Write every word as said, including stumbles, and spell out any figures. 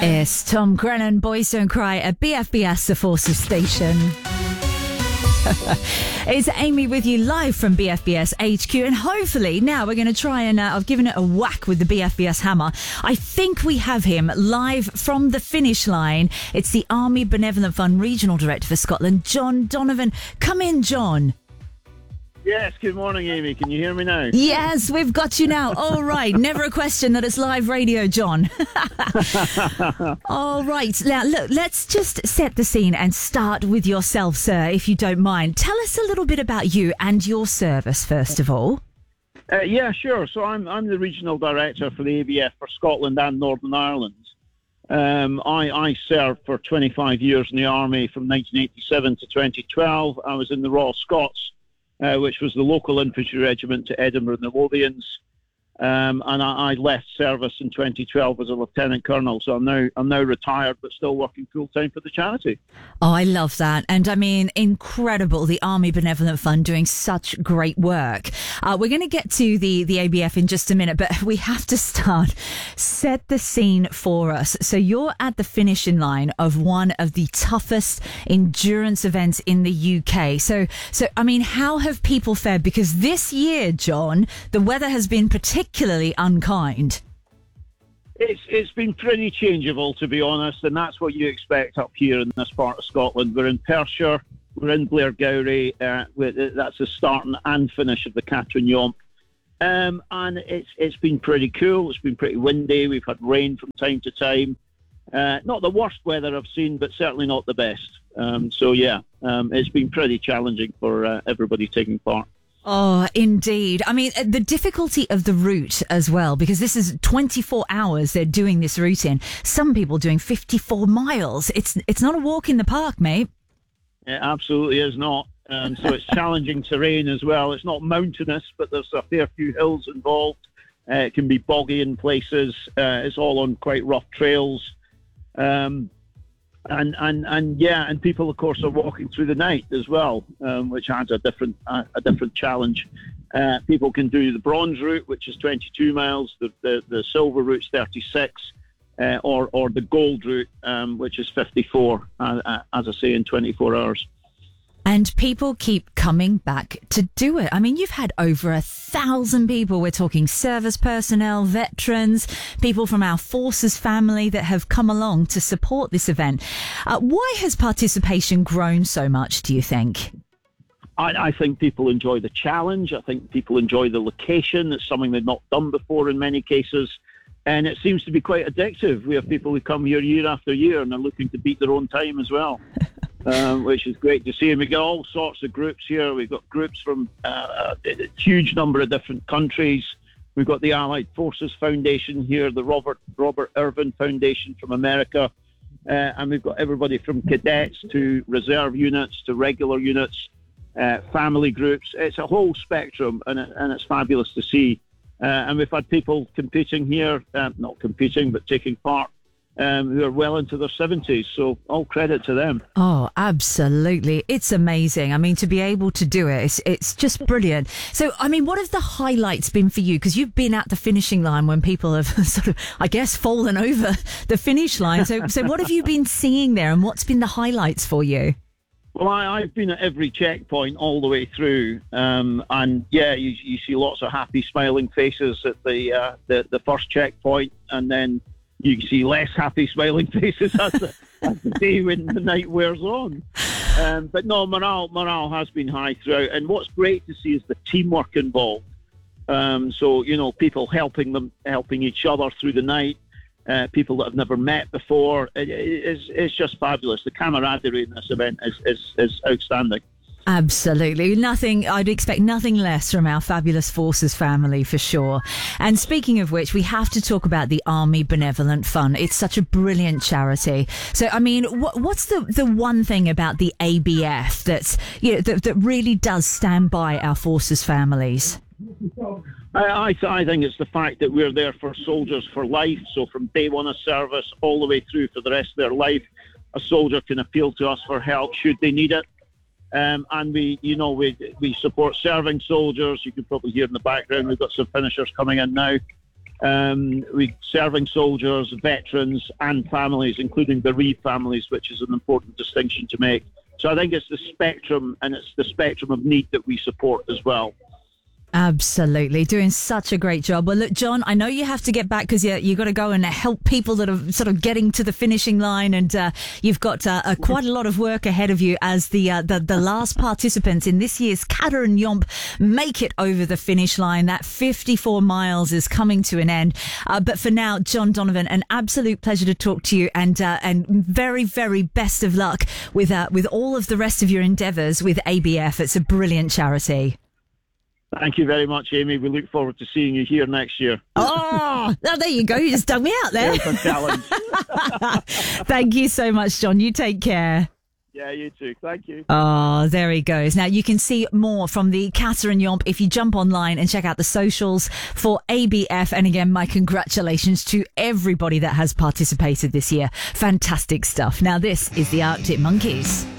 It's Tom Grennan, Boys Don't Cry at B F B S, the Forces Station. It's Amy with you live from B F B S H Q, and hopefully now we're going to try and uh, I've given it a whack with the B F B S hammer. I think we have him live from the finish line. It's the Army Benevolent Fund Regional Director for Scotland, John Donovan. Come in, John. Yes, good morning, Amy. Can you hear me now? Yes, we've got you now. All right. Never a question that it's live radio, John. All right. Now, look, let's just set the scene and start with yourself, sir, if you don't mind. Tell us a little bit about you and your service, first of all. Uh, yeah, sure. So I'm I'm the Regional Director for the A B F for Scotland and Northern Ireland. Um, I, I served for twenty-five years in the Army from nineteen eighty-seven to twenty twelve. I was in the Royal Scots, Uh, which was the local infantry regiment to Edinburgh and the Lothians, um, and I, I left service in twenty twelve as a lieutenant colonel. So I'm now I'm now retired, but still working full time for the charity. Oh, I love that, and I mean, incredible! The Army Benevolent Fund doing such great work. Uh, we're going to get to the the A B F in just a minute, but we have to start. Set the scene for us. So you're at the finishing line of one of the toughest endurance events in the U K. So, so I mean, how have people fared? Because this year, John, the weather has been particularly unkind. It's it's been pretty changeable, to be honest, and that's what you expect up here in this part of Scotland. We're in Perthshire, we're in Blairgowrie. Uh, that's the start and finish of the Catrin Yomp. Um, and it's it's been pretty cool. It's been pretty windy. We've had rain from time to time. Uh, not the worst weather I've seen, but certainly not the best. Um, so, yeah, um, it's been pretty challenging for uh, everybody taking part. Oh, indeed. I mean, the difficulty of the route as well, because this is twenty-four hours they're doing this route in. Some people doing fifty-four miles. It's it's not a walk in the park, mate. It absolutely is not. Um, so it's challenging terrain as well. It's not mountainous, but there's a fair few hills involved. Uh, it can be boggy in places. Uh, it's all on quite rough trails. Um, and, and, and yeah, and people, of course, are walking through the night as well, um, which adds a different uh, a different challenge. Uh, people can do the bronze route, which is twenty-two miles, the, the, the silver route's thirty-six, uh, or, or the gold route, um, which is fifty-four, uh, as I say, in twenty-four hours. And people keep coming back to do it. I mean, you've had over a thousand people. We're talking service personnel, veterans, people from our forces family that have come along to support this event. Uh, why has participation grown so much, do you think? I, I think people enjoy the challenge. I think people enjoy the location. It's something they've not done before in many cases. And it seems to be quite addictive. We have people who come here year after year and are looking to beat their own time as well. Um, which is great to see. And we got all sorts of groups here. We've got groups from uh, a huge number of different countries. We've got the Allied Forces Foundation here, the Robert Robert Irvin Foundation from America, uh, and we've got everybody from cadets to reserve units to regular units, uh, family groups. It's a whole spectrum, and, it, and it's fabulous to see. Uh, and we've had people competing here, uh, not competing, but taking part, Um, who are well into their seventies, so all credit to them. Oh, absolutely. It's amazing. I mean, to be able to do it, it's, it's just brilliant. So, I mean, what have the highlights been for you? Because you've been at the finishing line when people have sort of, I guess, fallen over the finish line. So, so what have you been seeing there, and what's been the highlights for you? Well, I, I've been at every checkpoint all the way through, um, and yeah, you, you see lots of happy, smiling faces at the, uh, the, the first checkpoint, and then you can see less happy, smiling faces as the, as the day when the night wears on. Um, but no, morale, morale has been high throughout. And what's great to see is the teamwork involved. Um, so, you know, people helping them, helping each other through the night, uh, people that have never met before. It, it, it's, it's just fabulous. The camaraderie in this event is, is, is outstanding. Absolutely. Nothing, I'd expect nothing less from our fabulous Forces family for sure. And speaking of which, we have to talk about the Army Benevolent Fund. It's such a brilliant charity. So, I mean, what, what's the, the one thing about the A B F that's, you know, that, that really does stand by our Forces families? I, I, th- I think it's the fact that we're there for soldiers for life. So from day one of service all the way through for the rest of their life, a soldier can appeal to us for help should they need it. Um, and we, you know, we we support serving soldiers. You can probably hear in the background we've got some finishers coming in now. Um, we serving soldiers, veterans, and families, including bereaved families, which is an important distinction to make. So I think it's the spectrum, and it's the spectrum of need that we support as well. Absolutely. Doing such a great job. Well, look, John, I know you have to get back because you, you've got to go and help people that are sort of getting to the finishing line, and uh, you've got uh, uh, quite a lot of work ahead of you as the, uh, the the last participants in this year's Kata and Yomp make it over the finish line. That fifty-four miles is coming to an end. Uh, but for now, John Donovan, an absolute pleasure to talk to you, and uh, and very, very best of luck with uh, with all of the rest of your endeavours with A B F. It's a brilliant charity. Thank you very much, Amy. We look forward to seeing you here next year. Oh, oh there you go. You just dug me out there. There's a challenge. Thank you so much, John. You take care. Yeah, you too. Thank you. Oh, there he goes. Now, you can see more from the Kata and Yomp if you jump online and check out the socials for A B F. And again, my congratulations to everybody that has participated this year. Fantastic stuff. Now, this is the Arctic Monkeys.